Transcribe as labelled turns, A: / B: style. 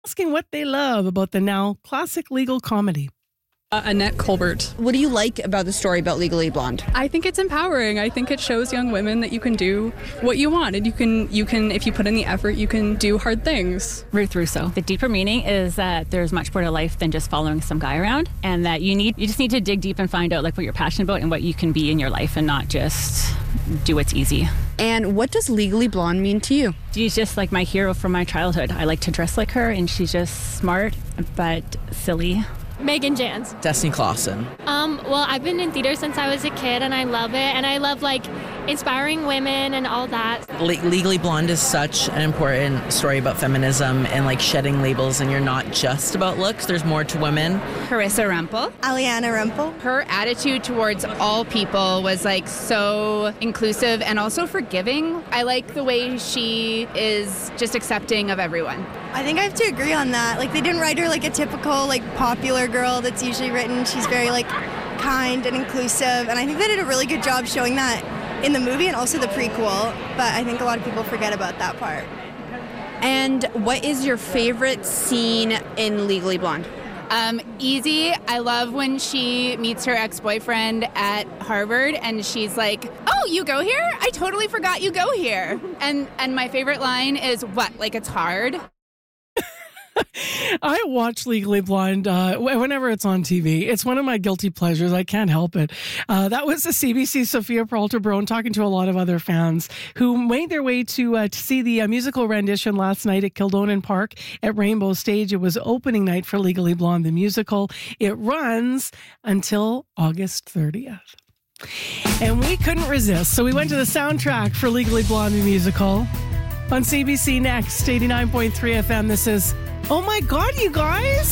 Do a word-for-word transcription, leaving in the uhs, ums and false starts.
A: asking what they love about the now classic legal comedy.
B: Uh, Annette Colbert.
C: What do you like about the story about Legally Blonde?
B: I think it's empowering. I think it shows young women that you can do what you want, and you can, you can, if you put in the effort, you can do hard things.
D: Ruth Russo. The deeper meaning is that there's much more to life than just following some guy around, and that you need, you just need to dig deep and find out like what you're passionate about and what you can be in your life, and not just do what's easy.
C: And what does Legally Blonde mean to you?
D: She's just like my hero from my childhood. I like to dress like her, and she's just smart but silly.
E: Megan Jans.
F: Destiny Clausen.
E: Um, well, I've been in theater since I was a kid, and I love it. And I love, like, inspiring women and all that.
F: Le- Legally Blonde is such an important story about feminism and, like, shedding labels, and you're not just about looks. There's more to women.
G: Carissa Rempel.
H: Aliana Rempel.
G: Her attitude towards all people was, like, so inclusive and also forgiving. I like the way she is just accepting of everyone.
H: I think I have to agree on that. Like, they didn't write her like a typical, like, popular girl that's usually written. She's very, like, kind and inclusive, and I think they did a really good job showing that in the movie and also the prequel, but I think a lot of people forget about that part.
C: And what is your favorite scene in Legally Blonde?
G: Um, easy. I love when she meets her ex-boyfriend at Harvard, and she's like, "Oh, you go here? I totally forgot you go here." And and my favorite line is, "What? Like it's hard?"
A: I watch Legally Blonde uh, whenever it's on T V. It's one of my guilty pleasures. I can't help it. Uh, that was the C B C Sophia Peralta-Brown talking to a lot of other fans who made their way to uh, to see the uh, musical rendition last night at Kildonan Park at Rainbow Stage. It was opening night for Legally Blonde, the musical. It runs until August thirtieth. And we couldn't resist, so we went to the soundtrack for Legally Blonde, the musical. On C B C Next, eighty-nine point three F M, this is Oh My God, You Guys.